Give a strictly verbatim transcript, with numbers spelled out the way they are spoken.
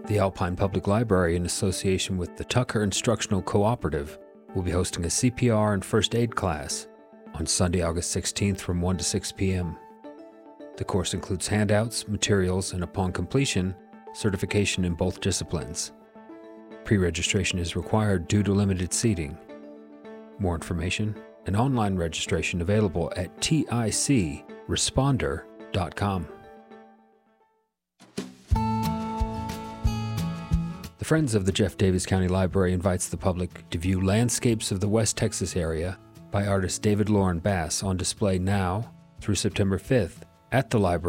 The Alpine Public Library, in association with the Tucker Instructional Cooperative, will be hosting a C P R and first aid class on Sunday, August sixteenth from one to six p m The course includes handouts, materials, and upon completion, certification in both disciplines. Pre-registration is required due to limited seating. More information and online registration available at tic responder dot com. The Friends of the Jeff Davis County Library invites the public to view landscapes of the West Texas area by artist David Lauren Bass on display now through September fifth at the library